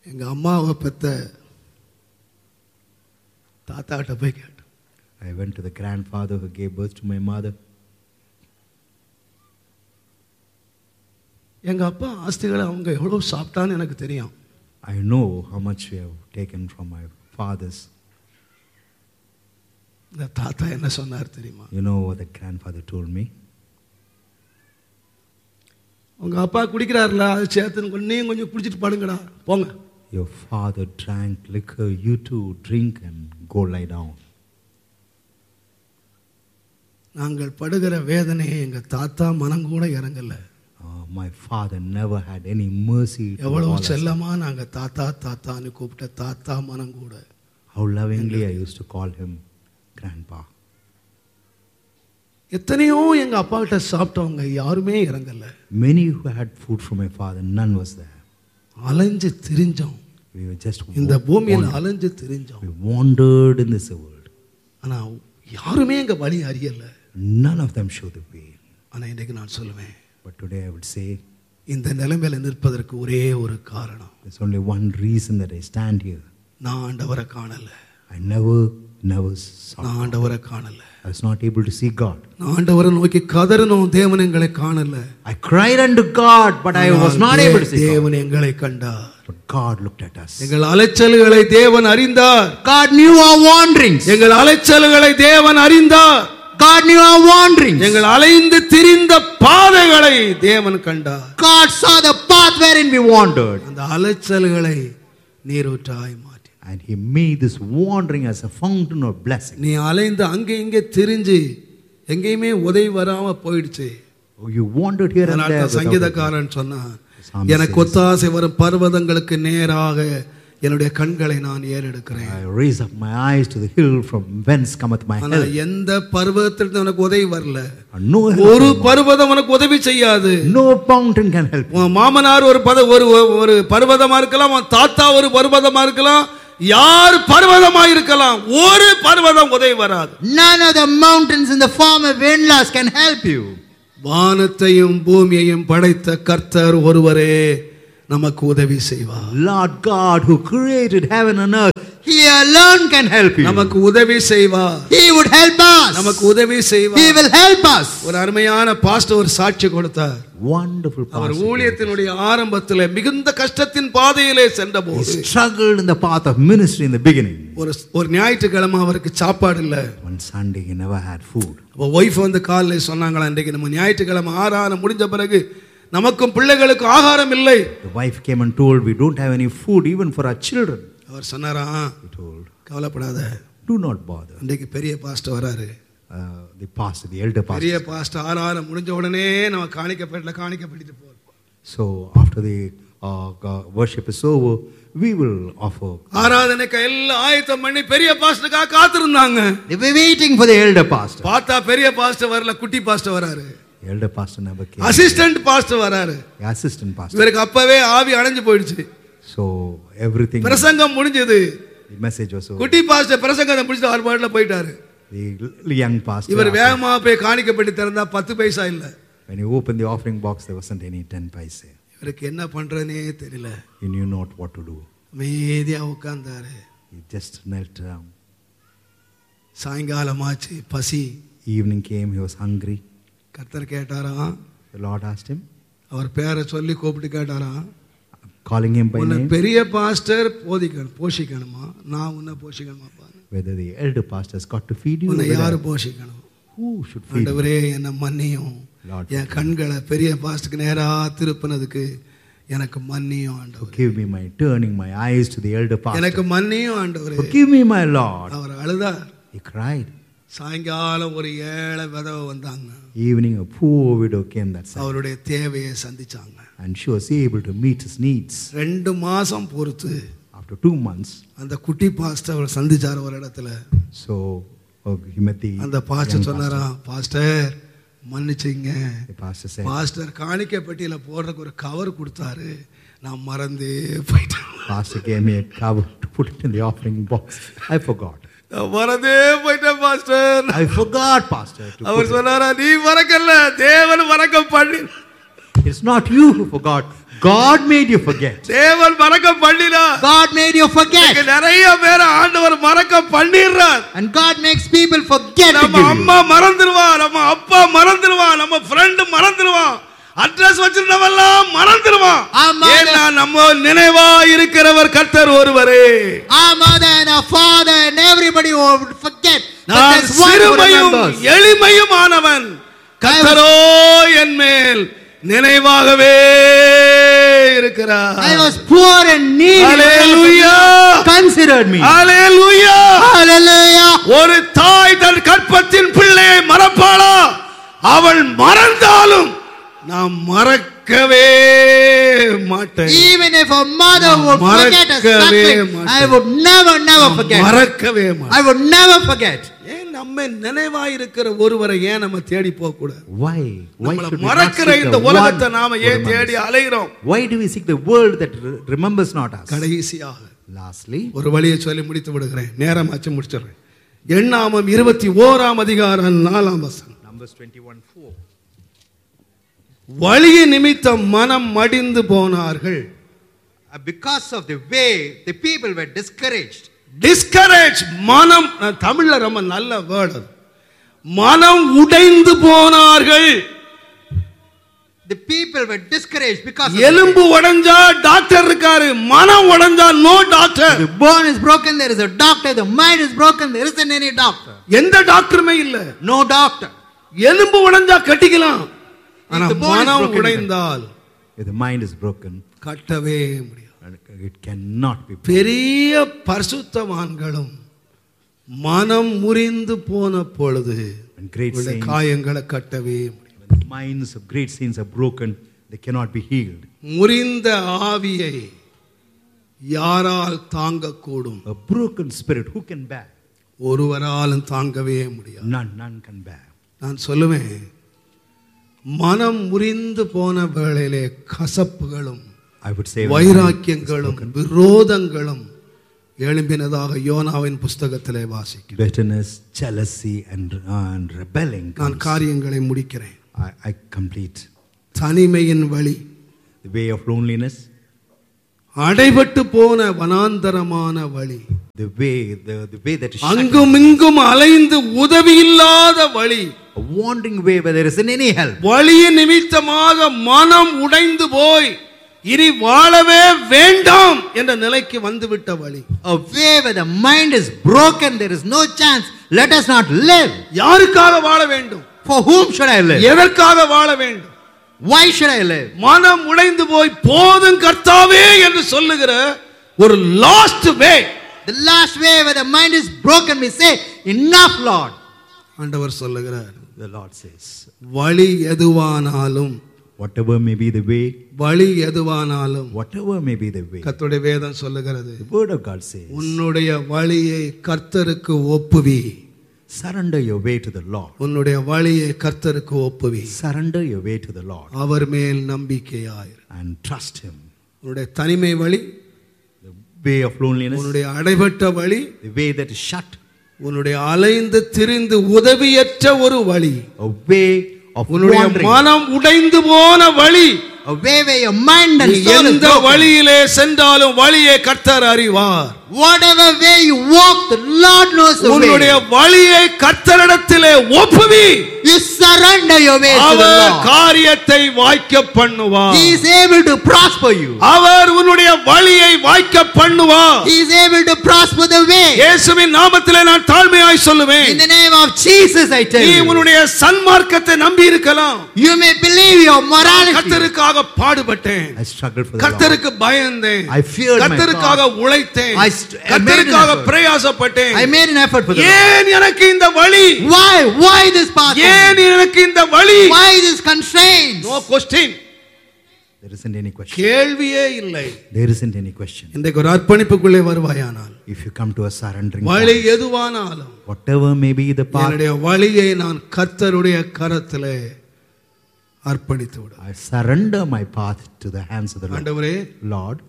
எங்கள் அம்மாவை பெற்ற தாத்தாட்ட போய் கேட்டேன். I went to the grandfather who gave birth to my mother. எங்கள் அப்பா ஆஸ்திகளை அவங்க எவ்வளோ சாப்பிட்டான்னு எனக்கு தெரியும். I know how much we have taken from my fathers. இந்த தாத்தா என்ன சொன்னார் தெரியுமா? You know what the grandfather told me? உங்கள் அப்பா குடிக்கிறாருல, அது சேர்த்துன்னு நீயும் கொஞ்சம் குடிச்சிட்டு படுங்கடா போங்க. Your father drank liquor, you too drink and go lie down. நாங்கள் படுகிற வேதனையை எங்கள் தாத்தா மனம் கூட இறங்கல. My father never had any mercy. எவ்வளவு செல்லமா நாங்கள் தாத்தா தாத்தான்னு கூப்பிட்ட தாத்தா மனம் கூட. How lovingly I used to call him grandpa. எத்தனையோ எங்கள் அப்பா கிட்ட சாப்பிட்டவங்க யாருமே இறங்கல. Many who had food from my father, none was there. அலைஞ்சு திரிஞ்சோம். We were just இந்த பூமியில் அலைஞ்சு திரிஞ்சோம். We wandered in this world. ஆனா யாருமே எங்க வழி அறியல. None of them showed the way. ஆனா இன்னைக்கு நான் சொல்லுவேன், But today I would say, இந்த நிலைமையில நிற்பதற்கு ஒரே ஒரு காரணம். there's only one reason that I stand here. நான் ஆண்டவரை காணல. I never saw. நான் ஆண்டவரை காணல. I was not able to see God. நான் ஆண்டவரை நோக்கி கதறினோம், தேவன் எங்களை காணல. I cried unto God, but I was not able to see God. தேவன் எங்களை கண்டார். But God looked at us. எங்கள் அலைச்சல்களை தேவன் அறிந்தார். God knew our wanderings. எங்கள் அலைச்சல்களை தேவன் அறிந்தார். God knew our wanderings. எங்கள் அலைந்து திரிந்த பாதைகளை தேவன் கண்டார். God saw the path wherein we wandered. அந்த அலைச்சல்களை நீரூற்றாய் மாற்றி. And he made this wandering as a fountain of blessing. நீ அலைந்து அங்கே இங்கே திரிஞ்சு எங்கேயுமே உதவி வராம போயிடுச்சு. You wandered here and there. சங்கீதக்காரன் சொன்னான், எனக்கு ஒத்தாசை வரும் பர்வதங்களுக்கு நேராக என்னுடைய கண்களை நான் ஏறெடுக்கிறேன். I raise up my eyes to the hill from whence cometh my help. எந்த பர்வதத்திலிருந்து உனக்கு உதவி வரல. ஒரு பர்வதம் உனக்கு உதவி செய்யாது. No mountain can help you. மாமனார் ஒரு பர்வதமா இருக்கலாம், தாத்தா ஒரு பர்வதமா இருக்கலாம், யார் பர்வதமா இருக்கலாம், ஒரு பர்வதம் உதவி வராது. None of the mountains in the form of in-laws can help you. வானத்தையும் பூமியையும் படைத்த கர்த்தர் ஒருவரே நமக்கு உதவி செய்வார். Lord God who created heaven and earth, he alone can help you. நமக்கு உதவி செய்வார். He would help us. நமக்கு உதவி செய்வார். He will help us. ஒரு அருமையான பாஸ்டர் ஒரு சாட்சி கொடுத்தார். Wonderful pastor. அவர் ஊழியத்தினுடைய ஆரம்பத்தில் மிகுந்த கஷ்டத்தின் பாதையிலே சென்றபோது, he struggled in the path of ministry in the beginning. ஒரு ஞாயிற்றுக்கிழமை அவருக்கு சாப்பாடு இல்ல. One Sunday he never had food. அப்ப வைஃப் வந்து காலையில சொன்னாங்களா, இன்றைக்கு நம்ம ஞாயிற்றுக்கிழமை ஆராதனை முடிஞ்ச பிறகு நமக்கும் பிள்ளைகளுக்கும் ஆகாரம் இல்லை. The wife came and told, we don't have any food even for our children. அவர் சொன்னாரா, he told, கவலைப்படாத, do not bother. இன்றைக்கு பெரிய பாஸ்டர் வராரு. The pastor, the elder pastor. பெரிய பாஸ்டர் ஆராதனை முடிஞ்ச உடனே நம்ம காணிக்கப்பட்டு போறோம். So after the worship is over, we will offer. ஆராதனைக்கு எல்லாம் ஆயத்தம் பண்ணி பெரிய பாஸ்டருக்காக காத்திருந்தாங்க. They were waiting for the elder pastor. பார்த்தா பெரிய பாஸ்டர் வரல, குட்டி பாஸ்டர் வராரு. Elder pastor never came. Assistant pastor வராரு. Assistant pastor. இவருக்கு அப்பவே ஆவி அணைஞ்சு போயிடுச்சு. So everything. பிரசங்கம் முடிஞ்சது. The message was over. குட்டி பாஸ்டர் பிரசங்கத்தை முடிச்சிட்டு அவர் பாட்டுல போயிட்டாரு. The young pastor. இவர் வேகமா போய் காணிக்கப்பட்டு திறந்தா 10 பைசா இல்ல. When he opened the offering box, there wasn't any 10 paise. இவருக்கு என்ன பண்றதுனே தெரியல. He knew not what to do. அமைதியா உட்கார்ந்தாரு. He just knelt down. சாயங்காலமாச்சு, பசி. Evening came, he was hungry. கர்த்தர் கேட்டாராம். The Lord asked him. அவர் பேரை சொல்லி கூப்பிட்டு கேட்டாராம், calling him by name. பெரிய பாஸ்டர் போஷிக்கணுமா, நான் உன்னை போஷிக்கணுமா? Whether the elder pastor has got to feed you. உன்னை யாரு போஷிக்கணும்? Who should feed you? ஆண்டவரே என்ன மன்னியும். என் கண்களை பெரிய பாஸ்டருக்கு நேரா திருப்பினதுக்கு எனக்கு மன்னியும் ஆண்டவரே. Forgive me my turning my eyes to the elder pastor. எனக்கு மன்னியும் ஆண்டவரே. Forgive me my Lord. அவர் அழுதார். He cried. சாயங்காலம் ஒரு ஏழை விதவை வந்தாங்க. Evening a poor widow came that side. அவருடைய தேவையை சந்திச்சாங்க. And she was able to meet his needs. 2 மாசம் பொறுத்து after 2 months அந்த குட்டி பாஸ்டர் சந்திச்சார் ஒரு இடத்துல. So he met the அந்த பாஸ்டர் சொன்னாரா, pastor மன்னிச்சிங்க. The pastor said, pastor காணிக்கை பெட்டியில போடுறதுக்கு ஒரு கவர் கொடுத்தாரு, நான் மறந்தே போயிட்டேன். Pastor gave me a cover to put it in the offering box. I forgot. நான் மறந்தே போயிட்டேன் பாஸ்டர். I forgot, pastor. அவர் சொன்னாரா, நீ மறக்கல, தேவன் மறக்க பண்ணி. It's not you who forgot. God made you forget. தேவன் மறக்க பண்ணினார். God made you forget. நிறைய பேர் ஆண்டவர் மறக்க பண்ணிடுறார். And God makes people forget to நம்ம give you. அம்மா மறந்துடுவா, நம்ம அப்பா மறந்துடுவா, நம்ம ஃப்ரெண்ட் மறந்துடுவா, அட்ரஸ் வச்சிருந்தவெல்லாம் மறந்துடுவான். ஏன்னா நம்ம நினைவா இருக்கிறவர் கர்த்தர் ஒருவரே. Our mother and our father and everybody would forget. நான் சிறுமையும் எளிமையுமானவன், கர்த்தரோ என் மேல் நினைவாகவே இருக்கிறார். I was poor and needy. Hallelujah. Considered me. Hallelujah. Hallelujah. ஒரு தாய் தன் கற்பத்தின் பிள்ளையை மறப்பாளா? அவள் மறந்தாலும் நான் மறக்கவே மாட்டேன். Even if a mother would forget a suckling, I would never forget. மறக்கவே மாட்டேன். I would never forget. ஏன் நம்ம நினைவாய் இருக்கிற ஒருவரை ஏன் நம்ம தேடி போக கூடாது? Why should we மறக்கிற இந்த உலகத்தை நாம ஏன் தேடி அலைகிறோம்? Why do we seek the world that remembers not us? கடைசியாக Lastly, ஒரு வழியை சொல்லி முடித்து விடுகிறேன். நேரம் ஆச்சு, முடிச்சிடுறேன். எண்ணாமம் 21 அதிகாரம் 4 வசனம். Numbers 21:4. வழிய நிமித்தம் மனம் மடிந்து போனார்கள். Because of the way, the people were discouraged. Discouraged, மனம், தமிழ்ல ரொம்ப நல்ல வேர்ட். மனம் உடைந்து போனார்கள். The people were discouraged because எலும்பு உடைஞ்சா டாக்டர் இருக்காரு, மனம் உடைஞ்சா no doctor. The bone is broken, there is a doctor. The mind is broken, there isn't any doctor. எந்த டாக்டருமே இல்ல. No doctor. எலும்பு உடைஞ்சா கட்டிக்கலாம், ஆனா If the bone is மனம் broken, உடைந்தால் if the mind is broken, கட்டவே முடியாது. it cannot be broken. பெரிய பரிசுத்தவான்களும் மனம் முறிந்து போன பொழுது And great saints, காயங்களை கட்டவே முடியாது. when the minds of great saints are broken, they cannot be healed. முறிந்த ஆவியை யாரால் தாங்கக்கூடும்? A broken spirit, who can bear? ஒருவராலும் தாங்கவே முடியாது. None can bear. நான் சொல்லுவேன், மனம் முறிந்து போன வேளையிலே கசப்புகளும் I would say வைராக்கியங்களும் விரோதங்களும் எழும்பினதாக யோனாவின் புஸ்தகத்திலே வாசிக்கிறேன். bitterness, jealousy and rebelling. நான் காரியங்களை முடிக்கிறேன். I complete. தனிமையின் வழி, The way of loneliness, அடைபட்டு போன வனாந்தரமான வழி, the way that is அங்கும் இங்கும் அலைந்து உதவி இல்லாத வழி, a wandering way where there isn't any help. வழியின் நிமித்தமாக மனம் உடைந்து போய் இனி வாழவே வேண்டாம் என்ற நிலைக்கு வந்துவிட்ட வழி. A way where the mind is broken, there is no chance, let us not live. யாருக்காக வாழ வேண்டும்? For whom should I live? எதற்காக வாழ வேண்டும்? Why should I live? மனம் உடைந்து போய் போதும் கர்த்தாவே என்று சொல்லுகிற ஒரு last way. The last way where the mind is broken, we say, enough, Lord. ஆண்டவர் சொல்லுகிறார், The Lord says, வழி எதுவானாலும், whatever may be the way, வழி எதுவானாலும், whatever may be the way, கர்த்தருடைய வேதம் சொல்லுகிறது, the word of God says, உன்னுடைய வழியை கர்த்தருக்கு ஒப்புவி. surrender your way to the Lord. உன்னுடைய வழியை கர்த்தருக்கு ஒப்புவி. Surrender your way to the Lord அவர் மேல் நம்பிக்கையாயிரு. and trust Him. உன்னுடைய தனிமை வழி, The way of loneliness, உன்னுடைய அடைபட்ட வழி, the way that is shut, உன்னுடைய அலைந்து திரிந்து உதவியற்ற ஒரு வழி, a way of உன்னுடைய wandering, மனம் உடைந்து போன வழி. a way where your mind and நீ soul is எந்த broken. வழியிலே சென்றாலும் வழியை கர்த்தர் அறிவார். Whatever way you walk, the Lord knows the உன்னுடைய way. வழியை கர்த்தரிடத்திலே ஒப்புவி. You surrender your ways to the our Lord. காரியத்தை வாய்க்க பண்ணுவார். He is able to prosper you. அவர் உன்னுடைய வழியை வாய்க்க பண்ணுவார். He is able to prosper the way. இயேசுவின் நாமத்திலே நான் தாழ்மையாய் சொல்லுவேன், In the name of Jesus, I tell நீ you. உன்னுடைய சன்மார்க்கத்தை நம்பி இருக்கலாம். You may believe your morality. கர்த்தருக்காக பாடுபட்டேன், I struggled for the Lord. கர்த்தருக்கு பயந்தேன், I feared my கர்த்தருக்காக God. உழைத்தேன், I கர்த்தருக்காக made an effort. பிரயாசப்பட்டேன். I made an effort for the Lord. ஏன் எனக்கு இந்த வழி? Why this path? ஏன் எனக்கு இந்த வழி? Why this constraints? No question. There isn't any question. கேள்வியே இல்லை. There isn't any question. இன்றைக்கு ஒரு அர்ப்பணிப்புக்குள்ளே வருவாயானால், If you come to a surrendering வழி path, எதுவானாலும் whatever may be the path, என்னுடைய வழியை நான் கர்த்தருடைய கரத்திலே அர்ப்பணித்து விடு. I surrender my path to the hands of the Lord. ஆண்டவரே, Lord,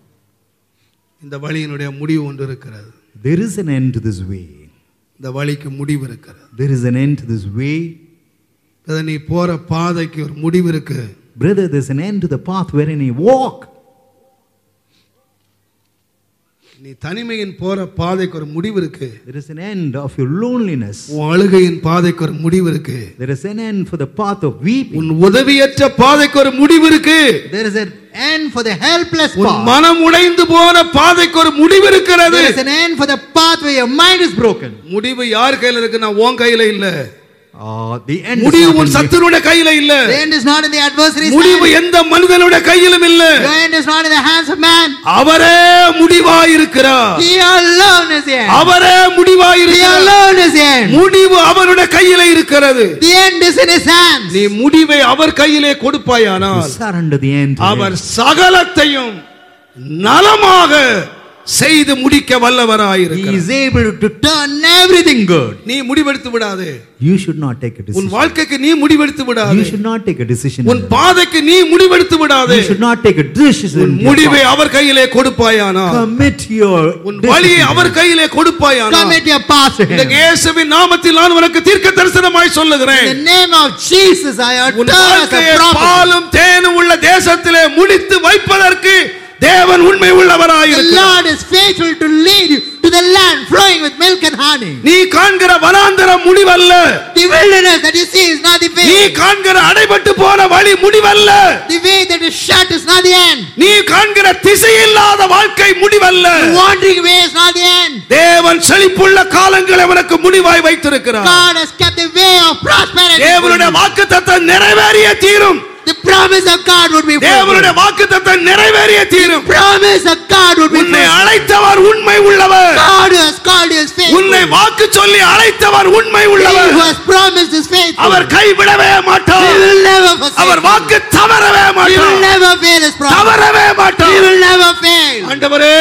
இந்த வழியினுடைய முடிவு ஒன்று இருக்கிறது. there is an end to this way. இந்த வழிக்கு முடிவு இருக்கிறது. There is an end to this way. நீ போற பாதைக்கு ஒரு முடிவு இருக்கு. Brother, there's an end to the path wherein you walk. நீ தனிமையின் போற பாதைக்கு ஒரு முடிவு இருக்கு. There is an end of your loneliness. உன் அழுகையின் பாதைக்கு ஒரு முடிவு இருக்கு. There is an end for the path of weeping. உன் உதவியற்ற பாதைக்கு ஒரு முடிவு இருக்கு. There is an end for the helpless உன் path. மனம் உடைந்து போன பாதைக்கு ஒரு முடிவு இருக்கிறது. There is an end for the path where your mind is broken. முடிவு யார் கையில இருக்குன்னா உன் கையில இல்ல. The end முடிவு உன் சத்துருடைய கையில இல்ல. The end is not in the adversary's முடிவு hand. எந்த மனிதனுடைய கையிலும் இல்ல. The end is not in the hands of man. அவரே முடிவாய் இருக்கிறார். He alone is the end. அவரே முடிவாய் He இருக்கிறார். alone is the end. முடிவு அவருடைய கையில இருக்கிறது. The end is in his hands. நீ முடிவை அவர் கையிலே கொடுப்பாயானால் Surrender the end. அவர் சகலத்தையும் நலமாக செய்து முடிக்க He வல்லவராயிருக்கிறார். is able to turn everything good. நீ முடிவெடுத்து விடாதே. You should not take a உன் decision. வாழ்க்கைக்கு நீ முடிவெடுத்து விடாதே. You should not take a decision. உன் பாதைக்கு நீ முடிவெடுத்து விடாதே. You should not take a decision. உன் முடிவை அவர் கையிலே கொடுப்பாயானால் Commit your உன் வழியை அவர் கையிலே கொடுப்பாயானால் Commit your path to இந்த him. இயேசுவின் நாமத்தில் நான் உனக்கு தீர்க்க தரிசனமாய் சொல்லுகிறேன். In the name of Jesus, I utter உன் as a வாழ்க்கையை prophet. பாலும் தேனும் உள்ள தேசத்திலே முடித்து வைப்பதற்கு தேவன் உண்மை The உள்ளவராயிருக்கிறார். Lord is faithful to lead you to the land flowing with milk and honey. நீ காண்கிற வனாந்தரம் முடிவல்ல. The wilderness that you see is not the நீ way. காண்கிற அடைபட்டு போன வழி முடிவல்ல. The way that is shut is not the end. நீ காண்கிற திசையில்லாத வாழ்க்கை முடிவல்ல. The wandering way is not the end. தேவன் செழிப்புள்ள காலங்களை உனக்கு முடிவாய் வைத்திருக்கிறார். God has kept the way of prosperity. தேவனுடைய வாக்குத்தத்தம் நிறைவேறிய தீரும். The promise of God would be தேவனுடைய fulfilled. வாக்குத்தத்தம் நிறைவேறிய தீரும். Promise of God would be உன்னை fulfilled. அழைத்தவர் உண்மை உள்ளவர். God who has called you is faithful. உன்னை வாக்கு சொல்லி அழைத்தவர் உண்மை He உள்ளவர். who has promised is faithful. அவர் கைவிடவே He மாட்டார். will never forsake our you. வாக்கு தவறவே He will மாட்டார். never fail his promise. தவறவே He மாட்டார். will never fail. ஆண்டவரே,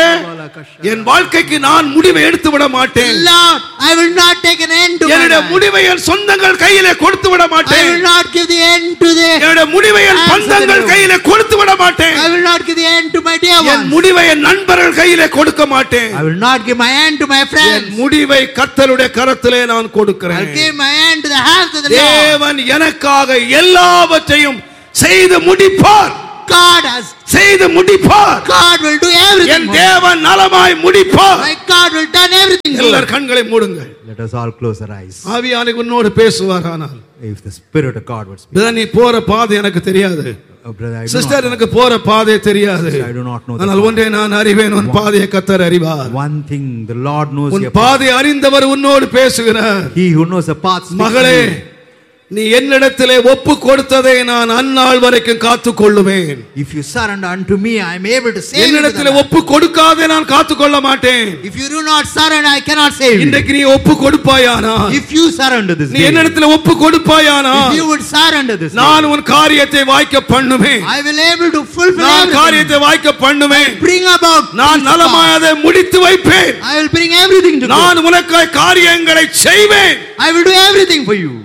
என் வாழ்க்கைக்கு நான் முடிவை எடுத்து விட மாட்டேன். Lord, I will not take an end to my என்னுடைய life. முடிவை என் சொந்தங்கள் கையிலே கொடுத்து விட I மாட்டேன். will not give the end to the என்னுடைய முடிவை என் பந்தங்கள் கையிலே கொடுத்து விட மாட்டேன். I will not give the end to my dear N ones. முடிவை என் நண்பர்கள் கையிலே கொடுக்க மாட்டேன். I will not give my hand to my N friends. முடிவை கர்த்தருடைய கரத்திலே நான் I'll கொடுக்கிறேன். give my hand to the hands of the Lord. தேவன் எனக்காக எல்லாவற்றையும் செய்து முடிப்பார். God has, செய்து முடிப்பார். God will do everything. N for me. தேவன் நலமாய் முடிப்பார். My God will done everything. for எல்லார் me. கண்களை மூடுங்கள். Let us all close our eyes. ஆவியானவர் உன்னோடு பேசுவாரானால் If the Spirit of God would speak. Brother, நீ போற பாதை எனக்கு தெரியாது. Brother, I do sister, not எனக்கு போற பாதை தெரியாது. I do not know the ஆனால் path. ஒன்றை நான் அறிவேன், உன் பாதையை கர்த்தர் அறிவார். One thing, the Lord knows உன் your path. பாதை அறிந்தவர் உன்னோடு பேசுகிறார். He who knows the path speaks to மகளே, you. நீ என்னிடத்திலே ஒப்பு கொடுத்ததை நான் அந்நாள் வரைக்கும் காத்துக் கொள்ளுவேன். If you surrender unto me, I am able to save you. என்னிடத்திலே ஒப்பு கொடுக்காதே நான் காத்துக் கொள்ள மாட்டேன். If you do not surrender, I cannot save you. இன்றைக்கு நீ ஒப்பு கொடுப்பாயானா, If you surrender this நீ day, என்னிடத்திலே ஒப்பு கொடுப்பாயானா, if you would surrender this day, நான் உன் காரியத்தை வாய்க்க பண்ணுவேன். I will able to fulfill நான் everything. காரியத்தை வாய்க்க பண்ணுவேன். Bring about நான் this நலமாய் path. அதை முடித்து வைப்பேன். I will bring everything to God. நான் உனக்காய் காரியங்களை செய்வேன். I will do everything for you.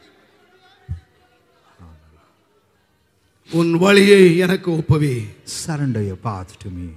உன் வழியை எனக்கு ஒப்புவி. Surrender your path to me.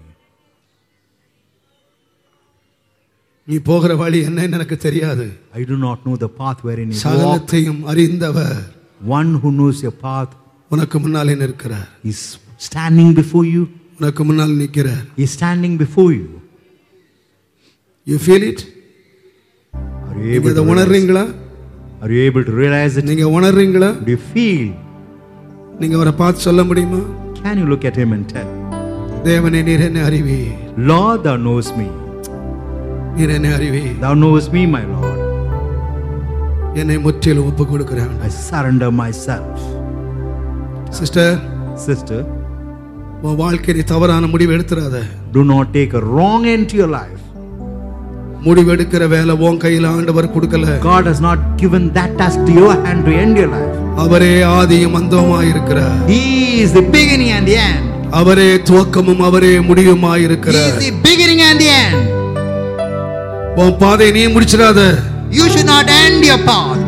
நீ போகிற வழி என்னன்னு எனக்கு தெரியாது. I do not know the path wherein you walk. சகலத்தையும் அறிந்தவர் One who knows your path உனக்கு முன்னாலே நிற்கிறார். is standing before you. உனக்கு முன்னால் நிற்கிறார். He is standing before you. You feel it? Are you நீங்க able இதை to realize? உணர்றீங்களா? Are you able to realize it? நீங்க உணர்றீங்களா? Do you feel? நீங்க அவரை பார்த்து சொல்ல முடியுமா? Can you look at him and tell, தேவனே, நீர் என்னை அறிவி. Lord, thou knows me. நீர் என்னை அறிவி. Thou knows me, my Lord. என்னை முற்றிலும் ஒப்பு கொடுக்கிறேன். I surrender myself. Sister, Sister, உன் வாழ்க்கை நீ தவறான முடிவு எடுத்துறாத. do not take a wrong end to your life. முடிவு எடுக்கிற வேலை உன் கையில ஆண்டவர் கொடுக்கல. God has not given that task to your hand to end your life. அவரே ஆதியும் அந்தமுமாய் இருக்கிறார். He is the beginning and the end. அவரே துவக்கமும் அவரே முடிவுமாய் He இருக்கிறார். is the beginning and the end. உன் பாதையை நீ முடிச்சிடாத. You should not end your path.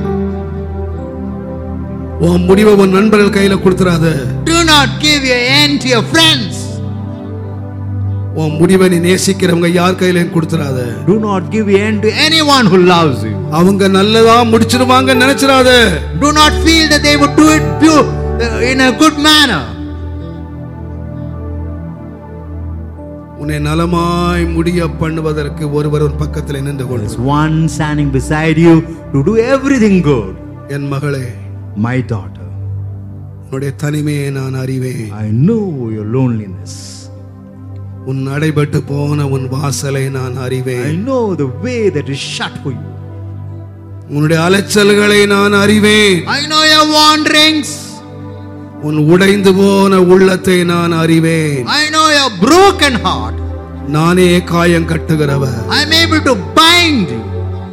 உன் முடிவை உன் நண்பர்கள் கையில கொடுத்துறாத. Do not give your end to your friends. உன் முடிவை நீ நேசிக்கிறவங்க யார் கையிலையும் கொடுத்துறாத. Do not give your end to anyone who loves you. அவங்க நல்லதா முடிச்சிருவாங்க நினைச்சிடாத. Do not feel that they would do it in a good manner. உன்னை நலமாய் முடிய பண்ணுவதற்கு ஒருவர் உன் பக்கத்தில் நின்று There is கொண்டு one standing beside you to do everything good. என் மகளே, My daughter, உன்னுடைய தனிமையை நான் அறிவேன். I know your loneliness. உன் அடைபட்டு போன உன் வாசலை நான் I அறிவேன். know the way that is shut for you. உன்னுடைய அலைச்சல்களை நான் அறிவேன். I know your wanderings. உன் உடைந்து போன உள்ளத்தை நான் அறிவேன். I know your broken heart. நானே காயம் கட்டுகிறவர். I am able to bind you.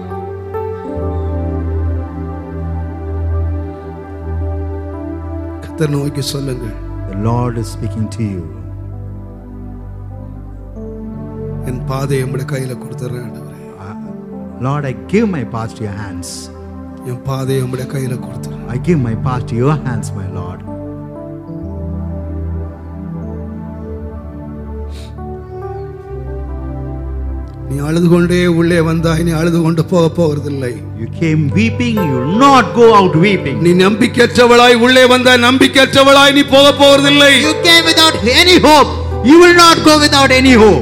கர்த்தர் நோக்கி சொல்லுங்கள். The Lord is speaking to you. என் பாதையை உம்முடைய கையில கொடுத்துறேன் ஆண்டவரே. Lord, I give my past to your hands. என் பாதையை உம்முடைய கையில கொடுத்துறேன். I give my past to your hands, my Lord. நீ அழுது கொண்டே உள்ளே வந்தாய், நீ அழுது கொண்டு போவதில்லை. You came weeping, you will not go out weeping. நீ நம்பிக்கையற்றவளாய் உள்ளே வந்தாய், நம்பிக்கையற்றவளாய் நீ போவதில்லை. You came without any hope, you will not go without any hope.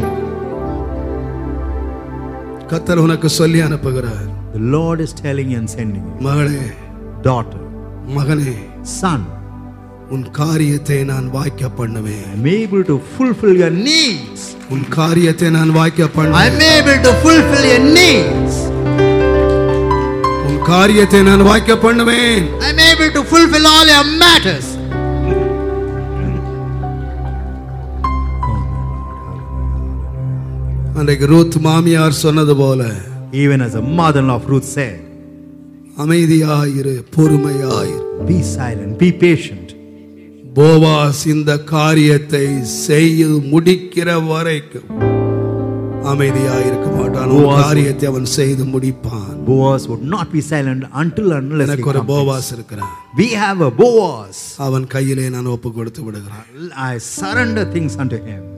கர்த்தர் உனக்கு சொல்லி அனுப்புகிறார். The Lord is telling you and sending you. மகளே, Daughter, மகனே, son, உன் காரியத்தை நான் வாய்க்க பண்ணுவேன். I am able to fulfill your needs. உன் காரியத்தை நான் வாய்க்க I am பண்ணுவேன். able to fulfill your needs. உன் காரியத்தை நான் வாய்க்க பண்ணுவேன். I am able to fulfill all your matters. அன்றைக்கு ரூத் மாமியார் சொன்னது போல, Even as a mother-in-law of Ruth said, அமைதியாயிரு, பொறுமையாயிரு. be silent, be patient. Boaz இந்த காரியத்தை செய்து முடிக்கிற வரைக்கும் அமைதியாயிருக்க மாட்டான். ஒரு போவாஸ் காரியத்தை அவன் செய்து முடிப்பான். Boaz would not be silent until unless he எனக்கு ஒரு completes. போவாஸ் இருக்கிறான். We have a Boaz. அவன் கையிலே நான் ஒப்பு கொடுத்து விடுகிறேன். I surrender things unto him.